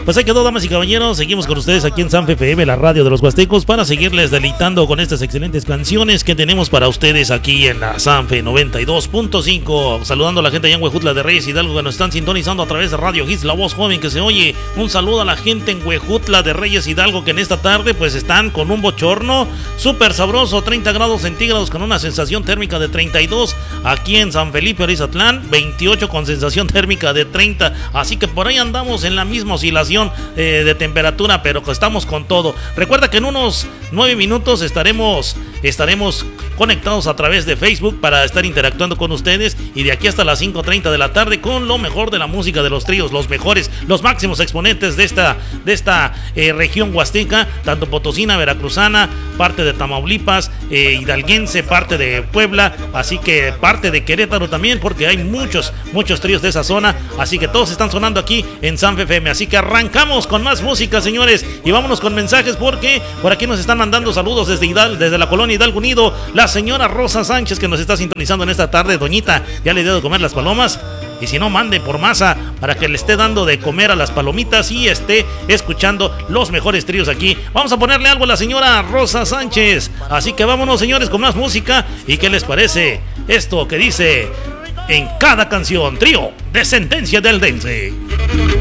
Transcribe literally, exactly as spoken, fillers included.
Pues ahí quedó, damas y caballeros. Seguimos con ustedes aquí en Sanfe F M, la radio de los huastecos, para seguirles deleitando con estas excelentes canciones que tenemos para ustedes aquí en la Sanfe noventa y dos punto cinco. Saludando a la gente allá en Huejutla de Reyes Hidalgo, que nos están sintonizando a través de Radio Hits, la voz joven que se oye. Un saludo a la gente en Huejutla de Reyes Hidalgo, que en esta tarde pues están con un bochorno súper sabroso, treinta grados centígrados con una sensación térmica de treinta y dos. Aquí en San Felipe Orizatlán, veintiocho con sensación térmica de treinta. Así que por ahí andamos en la misma oscilación eh, de temperatura, pero que estamos con todo. Recuerda que en unos nueve minutos estaremos, estaremos conectados a través de Facebook para estar interactuando con ustedes, y de aquí hasta las cinco treinta de la tarde con lo mejor de la música de los tríos, los mejores, los máximos exponentes de esta, de esta eh, región huasteca, tanto potosina, veracruzana, parte de Tamaulipas, eh, hidalguense, parte de Puebla, así que parte de Querétaro también, porque hay muchos, muchos tríos de esa zona, así que todos están sonando aquí en Sanfe F M. Así que arrancamos con más música, señores, y vámonos con mensajes, porque por aquí nos están mandando saludos desde Hidal, desde la colonia Hidalgo Unido, la señora Rosa Sánchez, que nos está sintonizando en esta tarde. Doñita, ya le dio de comer las palomas, y si no, mande por masa para que le esté dando de comer a las palomitas y esté escuchando los mejores tríos aquí. Vamos a ponerle algo a la señora Rosa Sánchez, así que vámonos, señores, con más música. ¿Y qué les parece esto que dice en cada canción? Trío de Sentencia del Dense.